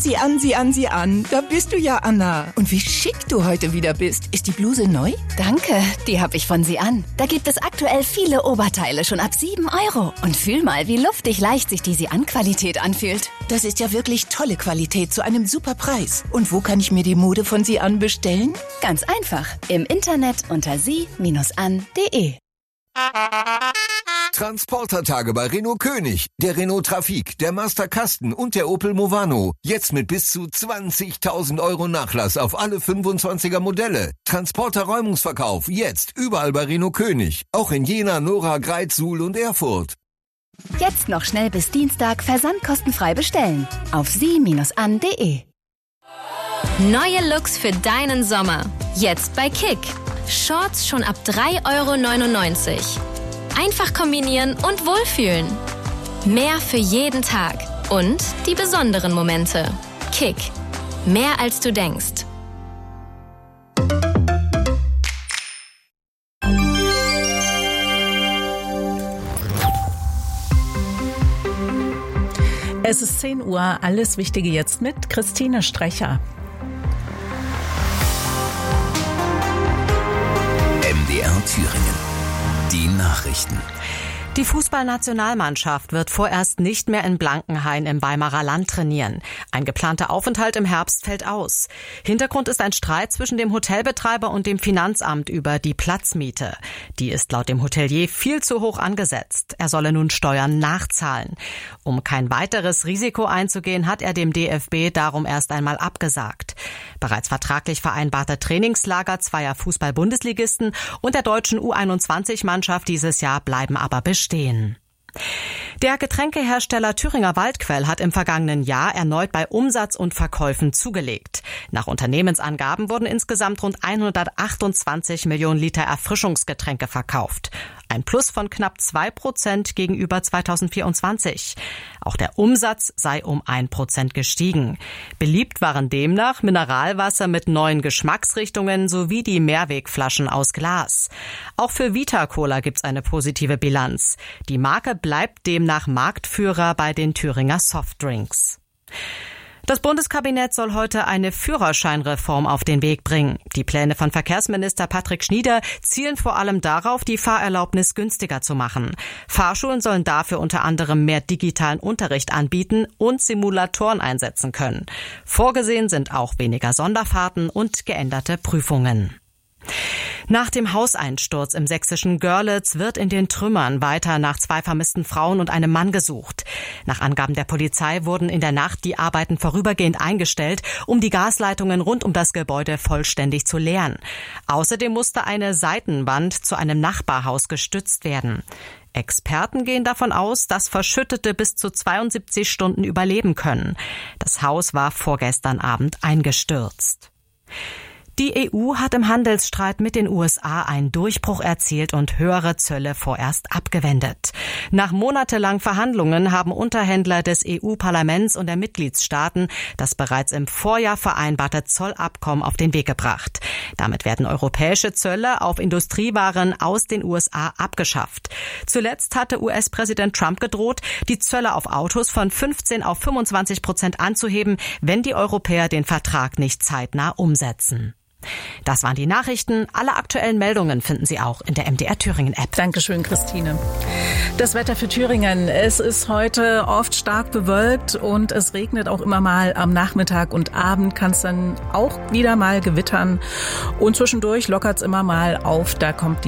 Sieh an, sieh an, sieh an. Da bist du ja, Anna. Und wie schick du heute wieder bist. Ist die Bluse neu? Danke, die habe ich von Sie an. Da gibt es aktuell viele Oberteile schon ab 7 €. Und fühl mal, wie luftig leicht sich die Sie-an-Qualität anfühlt. Das ist ja wirklich tolle Qualität zu einem super Preis. Und wo kann ich mir die Mode von Sie an bestellen? Ganz einfach. Im Internet unter sie-an.de. Transportertage bei Renault König, der Renault Trafic, der Master Kasten und der Opel Movano. Jetzt mit bis zu 20.000 € Nachlass auf alle 25er Modelle. Transporter-Räumungsverkauf jetzt überall bei Renault König. Auch in Jena, Nora, Greiz, Suhl und Erfurt. Jetzt noch schnell bis Dienstag versandkostenfrei bestellen. Auf sie-an.de. Neue Looks für deinen Sommer. Jetzt bei Kick. Shorts schon ab 3,99 € Einfach kombinieren und wohlfühlen. Mehr für jeden Tag. Und die besonderen Momente. Kick. Mehr als du denkst. Es ist 10 Uhr. Alles Wichtige jetzt mit Christine Strecher. MDR Thüringen. Die Nachrichten. Die Fußballnationalmannschaft wird vorerst nicht mehr in Blankenhain im Weimarer Land trainieren. Ein geplanter Aufenthalt im Herbst fällt aus. Hintergrund ist ein Streit zwischen dem Hotelbetreiber und dem Finanzamt über die Platzmiete. Die ist laut dem Hotelier viel zu hoch angesetzt. Er solle nun Steuern nachzahlen. Um kein weiteres Risiko einzugehen, hat er dem DFB darum erst einmal abgesagt. Bereits vertraglich vereinbarte Trainingslager zweier Fußball-Bundesligisten und der deutschen U21-Mannschaft dieses Jahr bleiben aber bestehen. Der Getränkehersteller Thüringer Waldquell hat im vergangenen Jahr erneut bei Umsatz und Verkäufen zugelegt. Nach Unternehmensangaben wurden insgesamt rund 128 Millionen Liter Erfrischungsgetränke verkauft. Ein Plus von knapp 2% gegenüber 2024. Auch der Umsatz sei um 1% gestiegen. Beliebt waren demnach Mineralwasser mit neuen Geschmacksrichtungen sowie die Mehrwegflaschen aus Glas. Auch für Vita Cola gibt's eine positive Bilanz. Die Marke bleibt demnach Marktführer bei den Thüringer Softdrinks. Das Bundeskabinett soll heute eine Führerscheinreform auf den Weg bringen. Die Pläne von Verkehrsminister Patrick Schnieder zielen vor allem darauf, die Fahrerlaubnis günstiger zu machen. Fahrschulen sollen dafür unter anderem mehr digitalen Unterricht anbieten und Simulatoren einsetzen können. Vorgesehen sind auch weniger Sonderfahrten und geänderte Prüfungen. Nach dem Hauseinsturz im sächsischen Görlitz wird in den Trümmern weiter nach 2 vermissten Frauen und einem Mann gesucht. Nach Angaben der Polizei wurden in der Nacht die Arbeiten vorübergehend eingestellt, um die Gasleitungen rund um das Gebäude vollständig zu leeren. Außerdem musste eine Seitenwand zu einem Nachbarhaus gestützt werden. Experten gehen davon aus, dass Verschüttete bis zu 72 Stunden überleben können. Das Haus war vorgestern Abend eingestürzt. Die EU hat im Handelsstreit mit den USA einen Durchbruch erzielt und höhere Zölle vorerst abgewendet. Nach monatelangen Verhandlungen haben Unterhändler des EU-Parlaments und der Mitgliedstaaten das bereits im Vorjahr vereinbarte Zollabkommen auf den Weg gebracht. Damit werden europäische Zölle auf Industriewaren aus den USA abgeschafft. Zuletzt hatte US-Präsident Trump gedroht, die Zölle auf Autos von 15% auf 25% anzuheben, wenn die Europäer den Vertrag nicht zeitnah umsetzen. Das waren die Nachrichten. Alle aktuellen Meldungen finden Sie auch in der MDR Thüringen App. Dankeschön, Christine. Das Wetter für Thüringen. Es ist heute oft stark bewölkt und es regnet auch immer mal am Nachmittag und Abend. Kann es dann auch wieder mal gewittern und zwischendurch lockert es immer mal auf. Da kommt die